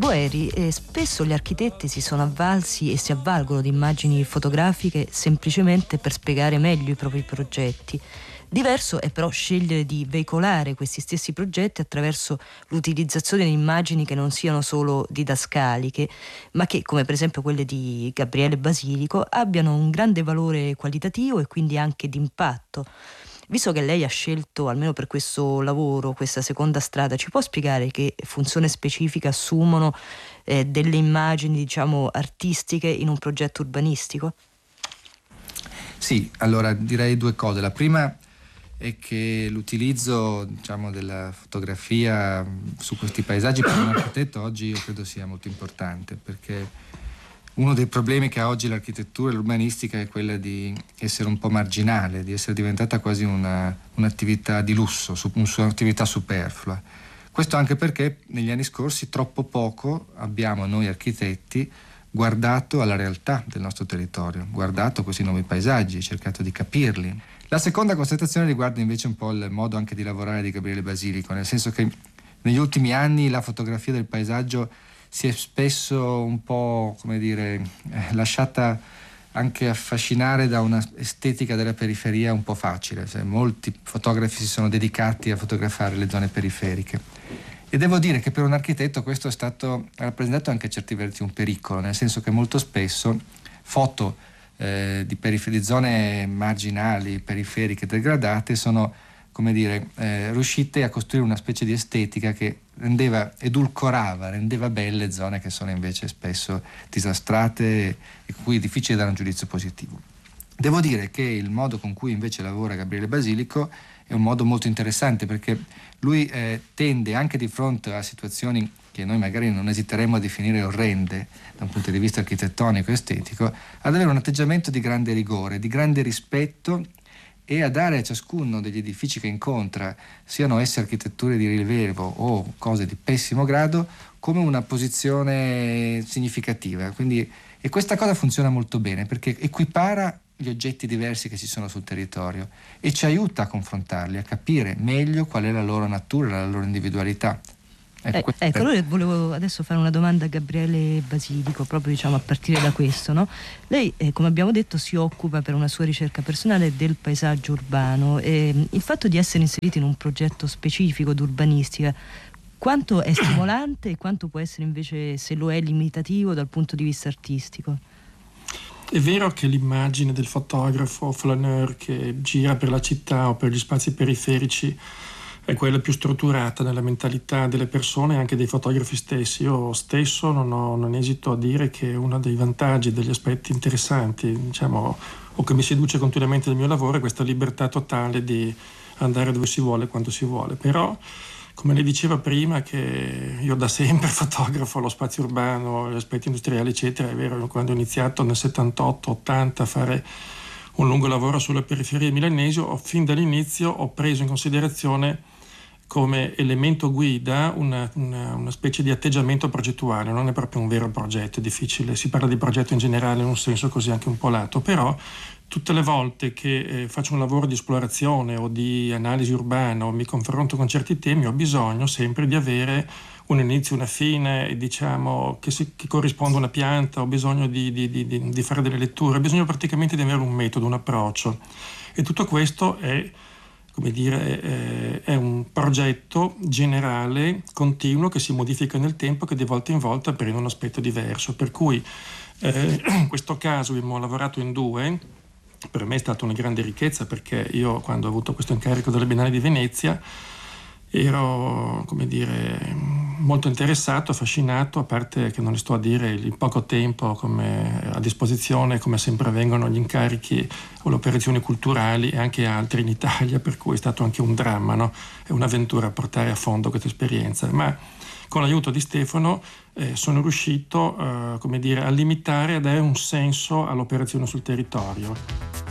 Boeri, spesso gli architetti si sono avvalsi e si avvalgono di immagini fotografiche semplicemente per spiegare meglio i propri progetti. Diverso è però scegliere di veicolare questi stessi progetti attraverso l'utilizzazione di immagini che non siano solo didascaliche, ma che, come per esempio quelle di Gabriele Basilico, abbiano un grande valore qualitativo e quindi anche di impatto. Visto che lei ha scelto, almeno per questo lavoro, questa seconda strada, ci può spiegare che funzione specifica assumono delle immagini, diciamo, artistiche in un progetto urbanistico? Sì, allora direi due cose. La prima è che l'utilizzo, diciamo, della fotografia su questi paesaggi per un architetto oggi io credo sia molto importante, perché uno dei problemi che ha oggi l'architettura e l'urbanistica è quella di essere un po' marginale, di essere diventata quasi un'attività di lusso, un'attività superflua. Questo anche perché negli anni scorsi troppo poco abbiamo noi architetti guardato alla realtà del nostro territorio, guardato questi nuovi paesaggi, cercato di capirli. La seconda constatazione riguarda invece un po' il modo anche di lavorare di Gabriele Basilico, nel senso che negli ultimi anni la fotografia del paesaggio si è spesso un po', come dire, lasciata anche affascinare da una estetica della periferia un po' facile. Molti fotografi si sono dedicati a fotografare le zone periferiche. E devo dire che per un architetto questo ha rappresentato anche a certi versi un pericolo, nel senso che molto spesso foto di zone marginali, periferiche, degradate sono, come dire, riuscite a costruire una specie di estetica che rendeva belle zone che sono invece spesso disastrate e cui è difficile dare un giudizio positivo. Devo dire che il modo con cui invece lavora Gabriele Basilico è un modo molto interessante, perché lui tende, anche di fronte a situazioni che noi magari non esiteremmo a definire orrende da un punto di vista architettonico e estetico, ad avere un atteggiamento di grande rigore, di grande rispetto, e a dare a ciascuno degli edifici che incontra, siano esse architetture di rilievo o cose di pessimo grado, come una posizione significativa. E questa cosa funziona molto bene, perché equipara gli oggetti diversi che ci sono sul territorio e ci aiuta a confrontarli, a capire meglio qual è la loro natura, la loro individualità. Ecco, allora volevo adesso fare una domanda a Gabriele Basilico, proprio, diciamo, a partire da questo, no? Lei, come abbiamo detto, si occupa per una sua ricerca personale del paesaggio urbano, e il fatto di essere inserito in un progetto specifico d'urbanistica, quanto è stimolante e quanto può essere invece, se lo è, limitativo dal punto di vista artistico? È vero che l'immagine del fotografo flaneur che gira per la città o per gli spazi periferici è quella più strutturata nella mentalità delle persone e anche dei fotografi stessi. Io stesso non esito a dire che uno dei vantaggi, degli aspetti interessanti, diciamo, o che mi seduce continuamente nel mio lavoro, è questa libertà totale di andare dove si vuole, quando si vuole. Però, come lei diceva prima, che io da sempre fotografo lo spazio urbano, gli aspetti industriali, eccetera. È vero, quando ho iniziato nel 78-80 a fare un lungo lavoro sulle periferie milanesi, fin dall'inizio ho preso in considerazione come elemento guida una specie di atteggiamento progettuale. Non è proprio un vero progetto, è difficile, si parla di progetto in generale in un senso così anche un po' lato, però tutte le volte che faccio un lavoro di esplorazione o di analisi urbana o mi confronto con certi temi, ho bisogno sempre di avere un inizio, una fine, diciamo, che corrisponda a una pianta, ho bisogno di fare delle letture, ho bisogno praticamente di avere un metodo, un approccio. E tutto questo è, come dire, è un progetto generale, continuo, che si modifica nel tempo, che di volta in volta prende un aspetto diverso. Per cui in questo caso abbiamo lavorato in due. Per me è stata una grande ricchezza, perché io, quando ho avuto questo incarico della Biennale di Venezia, ero, come dire, molto interessato, affascinato, a parte che non le sto a dire il poco tempo a disposizione, come sempre avvengono gli incarichi o le operazioni culturali e anche altri in Italia, per cui è stato anche un dramma, no? È un'avventura portare a fondo questa esperienza, ma con l'aiuto di Stefano sono riuscito, come dire, a limitare e a dare un senso all'operazione sul territorio.